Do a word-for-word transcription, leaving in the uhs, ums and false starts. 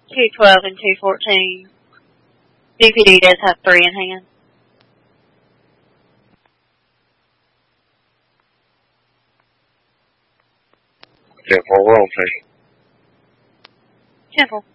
two twelve and two fourteen. D P D does have three in hand. ten four, we're on station. ten four.